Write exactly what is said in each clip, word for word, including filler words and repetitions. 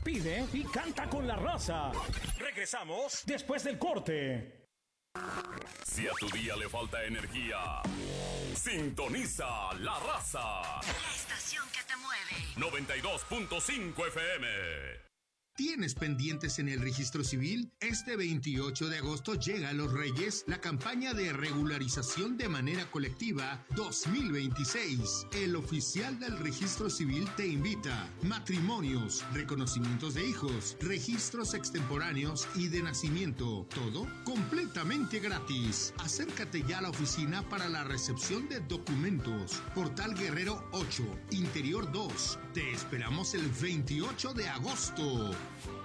Pide y canta con la raza. Regresamos después del corte. Si a tu día le falta energía, sintoniza La Raza. La estación que te mueve. noventa y dos punto cinco F M. ¿Tienes pendientes en el registro civil? Este veintiocho de agosto llega a Los Reyes la campaña de regularización de manera colectiva dos mil veintiséis. El oficial del registro civil te invita. Matrimonios, reconocimientos de hijos, registros extemporáneos y de nacimiento. Todo completamente gratis. Acércate ya a la oficina para la recepción de documentos. Portal Guerrero ocho, Interior dos. Te esperamos el veintiocho de agosto.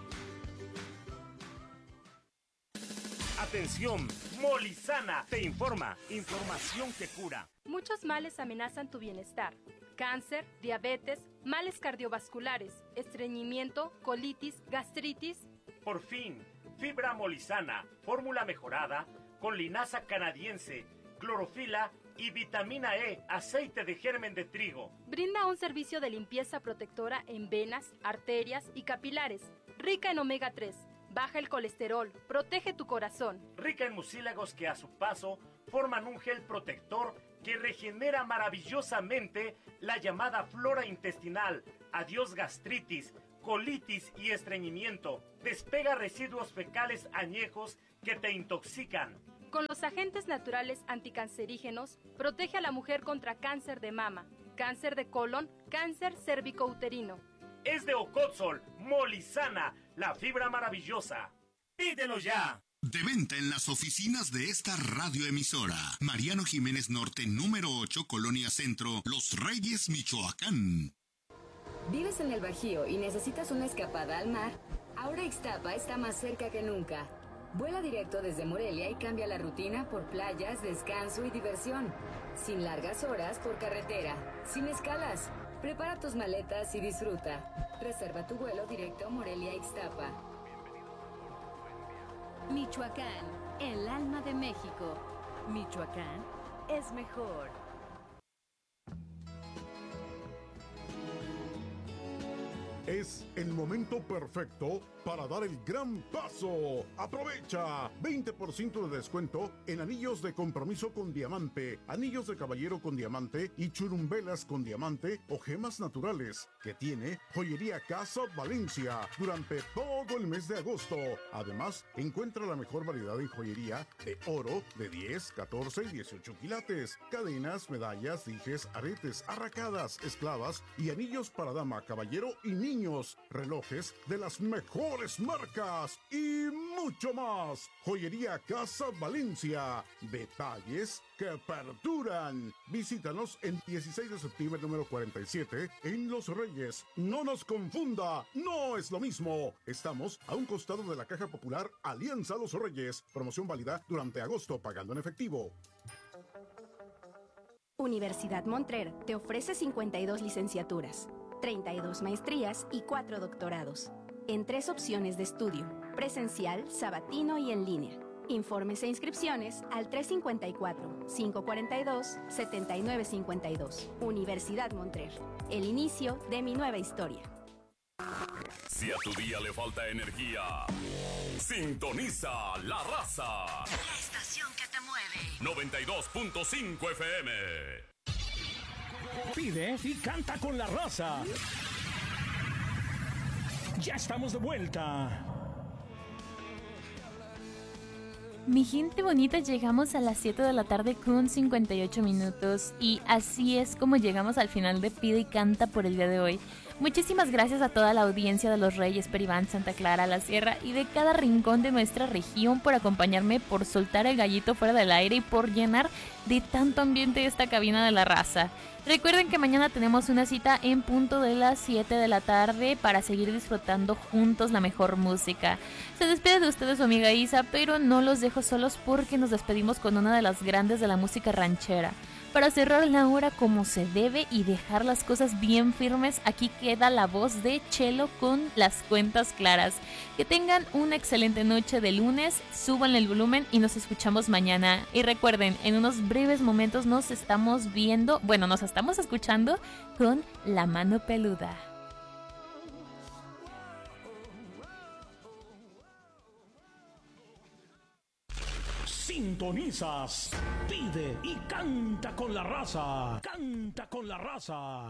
Atención, Molizana te informa, información que cura. Muchos males amenazan tu bienestar. Cáncer, diabetes, males cardiovasculares, estreñimiento, colitis, gastritis. Por fin, fibra Molizana, fórmula mejorada con linaza canadiense, clorofila y vitamina E, aceite de germen de trigo. Brinda un servicio de limpieza protectora en venas, arterias y capilares. Rica en omega tres, baja el colesterol, protege tu corazón. Rica en mucílagos que a su paso forman un gel protector que regenera maravillosamente la llamada flora intestinal. Adiós gastritis, colitis y estreñimiento. Despega residuos fecales añejos que te intoxican. Con los agentes naturales anticancerígenos, protege a la mujer contra cáncer de mama, cáncer de colon, cáncer cérvico-uterino. Es de Ocotzol, Molizana, la fibra maravillosa. ¡Pídelo ya! De venta en las oficinas de esta radioemisora. Mariano Jiménez Norte, número ocho, Colonia Centro, Los Reyes, Michoacán. ¿Vives en el Bajío y necesitas una escapada al mar? Ahora Ixtapa está más cerca que nunca. Vuela directo desde Morelia y cambia la rutina por playas, descanso y diversión. Sin largas horas por carretera, sin escalas. Prepara tus maletas y disfruta. Reserva tu vuelo directo Morelia-Ixtapa. Michoacán, el alma de México. Michoacán es mejor. Es el momento perfecto para dar el gran paso. ¡Aprovecha! veinte por ciento de descuento en anillos de compromiso con diamante, anillos de caballero con diamante y churumbelas con diamante o gemas naturales que tiene Joyería Casa Valencia durante todo el mes de agosto. Además, encuentra la mejor variedad en joyería de oro de diez, catorce y dieciocho quilates, cadenas, medallas, dijes, aretes, arracadas, esclavas y anillos para dama, caballero y niño. Relojes de las mejores marcas y mucho más. Joyería Casa Valencia. Detalles que perduran. Visítanos en dieciséis de septiembre número cuarenta y siete en Los Reyes. No nos confunda, no es lo mismo. Estamos a un costado de la Caja Popular Alianza Los Reyes. Promoción válida durante agosto pagando en efectivo. Universidad Montrer te ofrece cincuenta y dos licenciaturas, treinta y dos maestrías y cuatro doctorados, en tres opciones de estudio, presencial, sabatino y en línea. Informes e inscripciones al tres cinco cuatro, cinco cuatro dos, siete nueve cinco dos. Universidad Montrer, el inicio de mi nueva historia. Si a tu día le falta energía, sintoniza La Raza. La estación que te mueve. noventa y dos punto cinco F M. Pide y canta con la raza. Ya estamos de vuelta. Mi gente bonita, llegamos a las siete de la tarde con cincuenta y ocho minutos y así es como llegamos al final de Pide y Canta por el día de hoy. Muchísimas gracias a toda la audiencia de Los Reyes, Peribán, Santa Clara, La Sierra y de cada rincón de nuestra región por acompañarme, por soltar el gallito fuera del aire y por llenar de tanto ambiente esta cabina de la raza. Recuerden que mañana tenemos una cita en punto de las siete de la tarde para seguir disfrutando juntos la mejor música. Se despide de ustedes su amiga Isa, pero no los dejo solos porque nos despedimos con una de las grandes de la música ranchera. Para cerrar la hora como se debe y dejar las cosas bien firmes, aquí queda la voz de Chelo con Las Cuentas Claras. Que tengan una excelente noche de lunes, suban el volumen y nos escuchamos mañana. Y recuerden, en unos breves momentos nos estamos viendo, bueno, nos estamos escuchando con La Mano Peluda. Sintonizas, pide y canta con la raza. Canta con la raza.